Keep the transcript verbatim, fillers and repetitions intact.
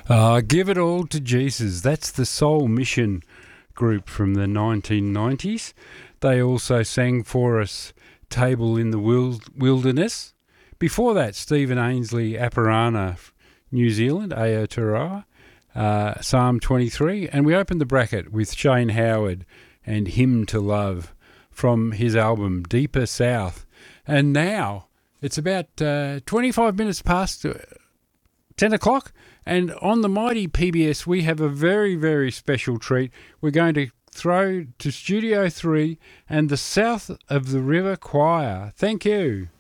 Uh, Give It All to Jesus. That's the Soul Mission group from the nineteen nineties. They also sang for us Table in the Wilderness. Before that, Stephen Ainsley, Aparana, New Zealand, Aotearoa, uh, Psalm twenty-three. And we opened the bracket with Shane Howard and Hymn to Love from his album Deeper South. And now it's about uh, twenty-five minutes past uh, ten o'clock. And on the mighty P B S, we have a very, very special treat. We're going to throw to Studio three and the South of the River Choir. Thank you.